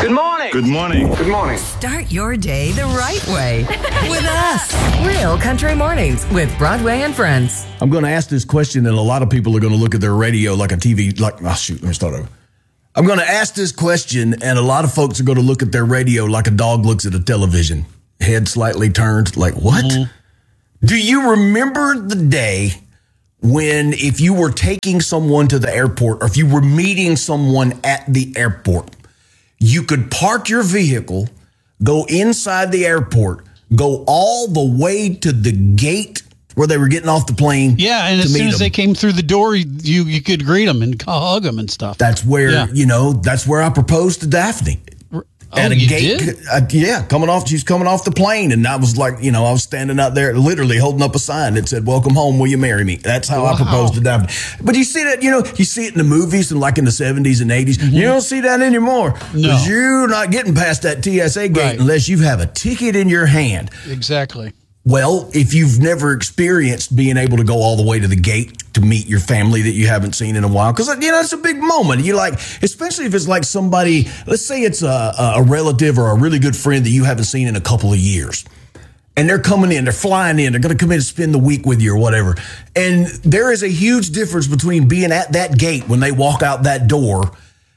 Good morning. Good morning. Good morning. Start your day the right way with us. Real Country Mornings with Broadway and Friends. I'm going to ask this question, and a lot of people are going to look at their radio like a TV, like, oh, shoot, let me start over. I'm going to ask this question, and a lot of folks are going to look at their radio like a dog looks at a television. Head slightly turned, like, what? Mm-hmm. Do you remember the day when if you were taking someone to the airport or if you were meeting someone at the airport, you could park your vehicle, go inside the airport, go all the way to the gate where they were getting off the plane. Yeah, and as soon as they came through the door, you could greet them and hug them and stuff. That's where, that's where I proposed to Daphne. At a gate, she's coming off the plane, and I was like, I was standing out there, literally holding up a sign that said, "Welcome home, will you marry me?" That's how I proposed to Daphne. But you see that, you see it in the movies and like in the 70s and 80s. Mm-hmm. You don't see that anymore because you're not getting past that TSA gate unless you have a ticket in your hand. Exactly. Well, if you've never experienced being able to go all the way to the gate to meet your family that you haven't seen in a while, because, it's a big moment. You like, especially if it's like somebody, let's say it's a relative or a really good friend that you haven't seen in a couple of years. And they're coming in, they're flying in, they're going to come in and spend the week with you or whatever. And there is a huge difference between being at that gate when they walk out that door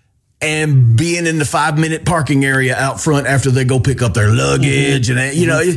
and being in the 5-minute parking area out front after they go pick up their luggage. And,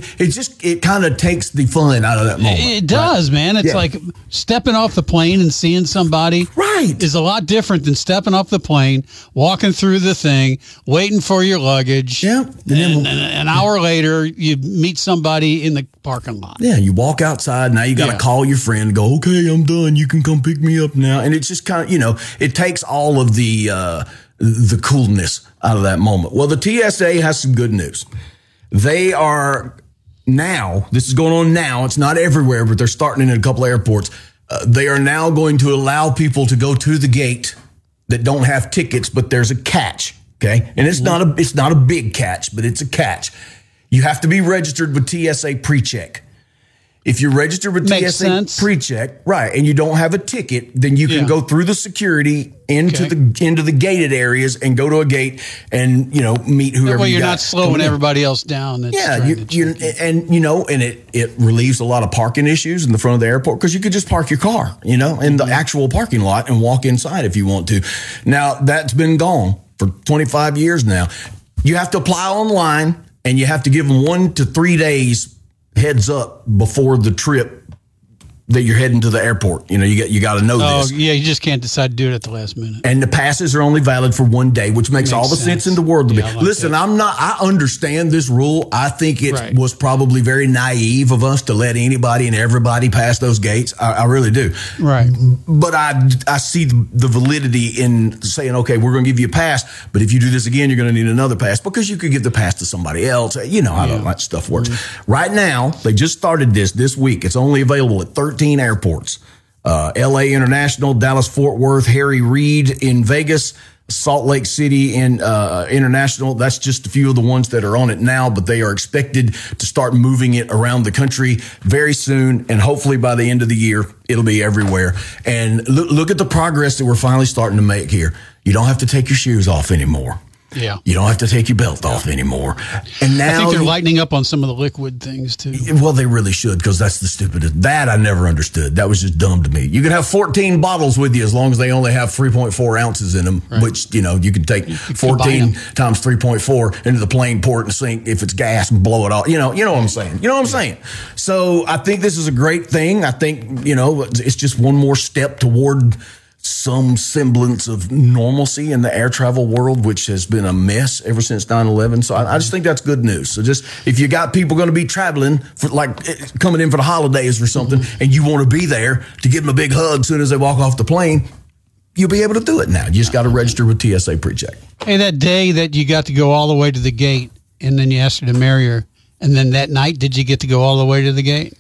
it kind of takes the fun out of that moment. It does, man. It's like stepping off the plane and seeing somebody is a lot different than stepping off the plane, walking through the thing, waiting for your luggage. Yeah. And an hour later, you meet somebody in the parking lot. Yeah, you walk outside. Now you got to call your friend and go, okay, I'm done. You can come pick me up now. And it's just kind of, it takes all of the coolness out of that moment. Well, the TSA has some good news. They are now, this is going on now, it's not everywhere, but they're starting in a couple of airports. They are now going to allow people to go to the gate that don't have tickets, but there's a catch, okay? And it's not a big catch, but it's a catch. You have to be registered with TSA PreCheck. If you're registered with TSA PreCheck, and you don't have a ticket, then you can go through the security into the gated areas and go to a gate and meet whoever. Well, you're not slowing everybody else down. And it relieves a lot of parking issues in the front of the airport because you could just park your car, in the actual parking lot and walk inside if you want to. Now that's been gone for 25 years now. You have to apply online and you have to give them 1 to 3 days heads up before the trip that you're heading to the airport. You got to know this. Oh, yeah, you just can't decide to do it at the last minute. And the passes are only valid for 1 day, which makes all the sense in the world to me. Listen, I understand this rule. I think it was probably very naive of us to let anybody and everybody pass those gates. I really do. Right. But I see the validity in saying, okay, we're going to give you a pass, but if you do this again, you're going to need another pass because you could give the pass to somebody else. You know how that stuff works. Mm-hmm. Right now, they just started this week. It's only available at 13 airports. LA International, Dallas Fort Worth, Harry Reid in Vegas, Salt Lake City International. That's just a few of the ones that are on it now, but they are expected to start moving it around the country very soon. And hopefully by the end of the year, it'll be everywhere. And look at the progress that we're finally starting to make here. You don't have to take your shoes off anymore. Yeah. You don't have to take your belt off anymore. And now I think they're lightening up on some of the liquid things too. Well, they really should, because that's the stupidest. That I never understood. That was just dumb to me. You can have 14 bottles with you as long as they only have 3.4 ounces in them, which, you can take 14 times 3.4 into the plane, pour it in the sink if it's gas and blow it off. You know what I'm saying? You know what I'm saying? So I think this is a great thing. I think, it's just one more step toward some semblance of normalcy in the air travel world, which has been a mess ever since 9/11. So I just think that's good news. So just if you got people going to be traveling for coming in for the holidays or something, and you want to be there to give them a big hug as soon as they walk off the plane, you'll be able to do it now. You just got to register with TSA PreCheck. Hey, that day that you got to go all the way to the gate and then you asked her to marry her, and then that night, did you get to go all the way to the gate?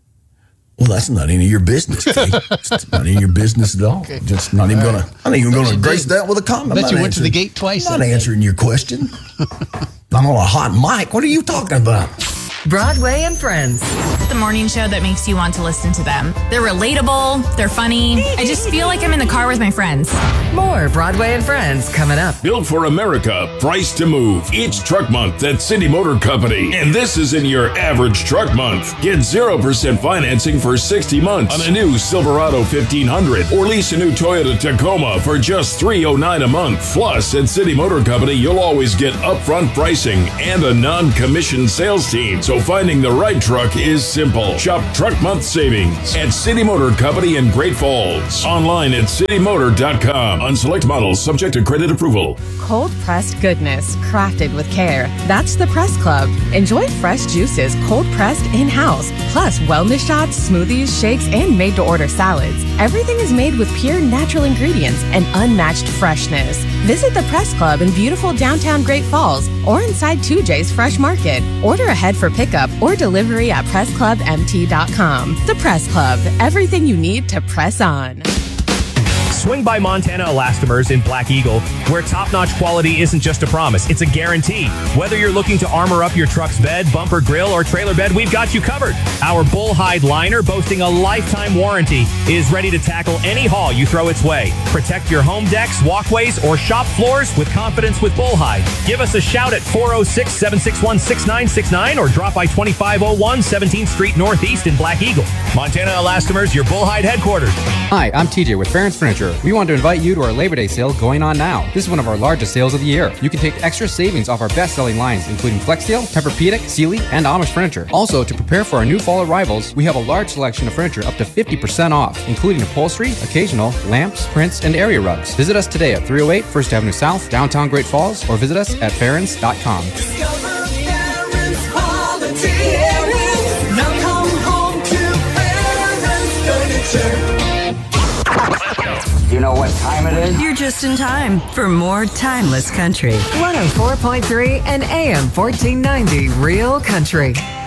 Well, that's not any of your business, T. It's not any of your business at all. Okay. Just not even going to. I'm not even going to grace that with a comment. Bet you went to the gate twice. I'm not answering your question. I'm on a hot mic. What are you talking about? Broadway and Friends. The morning show that makes you want to listen to them. They're relatable. They're funny. I just feel like I'm in the car with my friends. More Broadway and Friends coming up. Built for America, priced to move. It's truck month at City Motor Company. And this isn't your average truck month. Get 0% financing for 60 months on a new Silverado 1500 or lease a new Toyota Tacoma for just $309 a month. Plus, at City Motor Company, you'll always get upfront pricing and a non-commissioned sales team. So finding the right truck is simple. Shop Truck Month Savings at City Motor Company in Great Falls. Online at citymotor.com. On select models subject to credit approval. Cold pressed goodness crafted with care. That's the Press Club. Enjoy fresh juices cold pressed in-house. Plus wellness shots, smoothies, shakes, and made to order salads. Everything is made with pure natural ingredients and unmatched freshness. Visit the Press Club in beautiful downtown Great Falls or inside 2J's Fresh Market. Order ahead for pickup or delivery at PressClubMT.com. The Press Club. Everything you need to press on. Swing by Montana Elastomers in Black Eagle, where top-notch quality isn't just a promise, it's a guarantee. Whether you're looking to armor up your truck's bed, bumper, grill, or trailer bed, we've got you covered. Our Bullhide liner, boasting a lifetime warranty, is ready to tackle any haul you throw its way. Protect your home decks, walkways, or shop floors with confidence with Bullhide. Give us a shout at 406-761-6969 or drop by 2501 17th Street Northeast in Black Eagle. Montana Elastomers, your Bullhide headquarters. Hi, I'm TJ with Farron's Furniture. We want to invite you to our Labor Day sale going on now. This is one of our largest sales of the year. You can take extra savings off our best-selling lines, including Flexsteel, Tempur-Pedic, Sealy, and Amish furniture. Also, to prepare for our new fall arrivals, we have a large selection of furniture up to 50% off, including upholstery, occasional, lamps, prints, and area rugs. Visit us today at 308 First Avenue South, downtown Great Falls, or visit us at Farrons.com. Discover Farrons quality. Now come home to Farrons Furniture. You know what time it is? You're just in time for more timeless country. 104.3 and AM 1490 Real Country.